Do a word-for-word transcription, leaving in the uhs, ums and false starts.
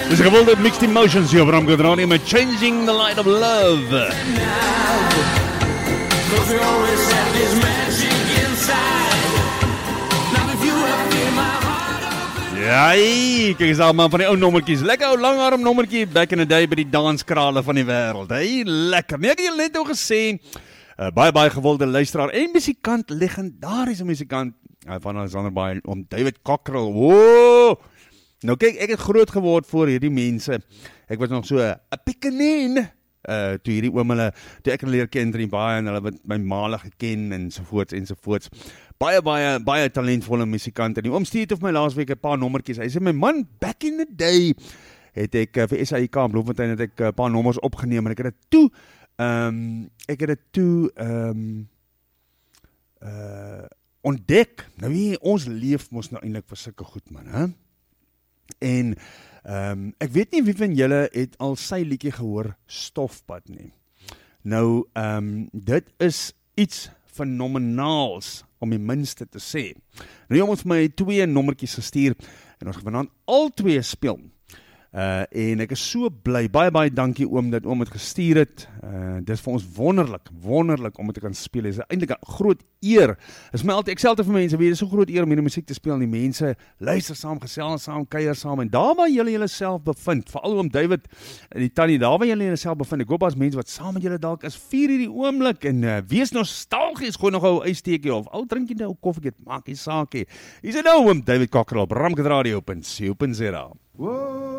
Dis 'n gewilde mixed emotions hier op Ramgoed Radio met Changing the Light of Love. Ja, kyk eens al man van die ou nommertjies. Lekker ou langarm nommertjie back in the day by die danskrale van die wêreld. Hey, lekker. Nee, ek het julle net al gesê, uh, baie baie gewilde luisteraar en musikant, legendariese musikant uh, van Alexander Baai, om David Cockrell. Woah! Nou kyk, ek het groot geword voor hierdie mense. Ek was nog so 'n pikkenien, uh, toe hierdie oom hulle, toe ek hulle leer ken in baie en hulle het my maale geken en sovoorts en sovoorts. Baie, baie, baie talentvolle musikante. Die oom stuur het vir my laas week 'n paar nommertjies. Hy sê, my man, back in the day, het ek uh, vir S A I K in Bloemfontein het ek 'n uh, paar nommers opgeneem en ek het dit toe, um, ek het dit toe, um, uh, ontdek. Nou wie, ons leef mos nou eintlik vir sulke goed, man, hè? En um, ek weet nie wie van julle het al sy liedjie gehoor, Stofpad nie. Nou, um, dit is iets fenomenaals, om die minste te sê. Nou, ons het my twee nommertjies gestuur, en ons gaan vanaand al twee speel. Uh, en ek is so bly, baie baie dankie oom, dat oom het gestuur het. Uh, dit is vir ons wonderlik, wonderlik om het te kan speel. Dit is eintlik 'n groot eer. Is my altyd, ek sê altyd vir mense, weet, dit is so groot eer om hierdie musiek te speel, en die mense luister saam, gesels saam, kuier saam, en daar waar julle julle self bevind, veral oom David en die tannie, daar waar julle julle self bevind, ek hoop as mense wat saam met julle dalk is, vier hierdie oomblik, en uh, wees nostalgies, gooi nog 'n ysteekie, of al drink jy nou 'n koffie, maak jy saakie. Hier is nou oom David Cockrell op Ramgoed Radio, op C O P N Z A. Whoa.